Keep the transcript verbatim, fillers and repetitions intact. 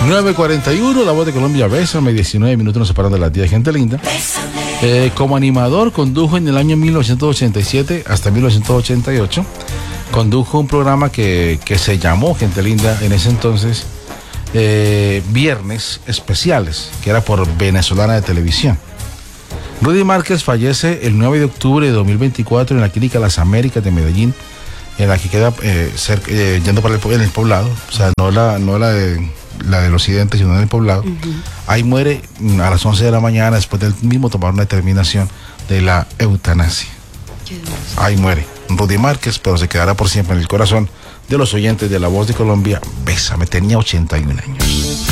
nueve cuarenta y uno, La Voz de Colombia, Bésame, diecinueve minutos nos separan de las diez, gente linda. Eh, como animador condujo en el año mil novecientos ochenta y siete hasta mil novecientos ochenta y ocho, condujo un programa que, que se llamó, gente linda, en ese entonces, eh, Viernes Especiales, que era por Venezolana de Televisión. Rudy Márquez fallece el nueve de octubre de dos mil veinticuatro en la Clínica Las Américas de Medellín, en la que queda eh, cerca, eh, yendo para el, en el poblado, o sea, no la, no la de la del occidente, sino en el poblado. Uh-huh. Ahí muere a las once de la mañana, después del mismo tomar una determinación de la eutanasia. Ahí muere Rudy Márquez, pero se quedará por siempre en el corazón de los oyentes de La Voz de Colombia. Bésame, tenía ochenta y un años.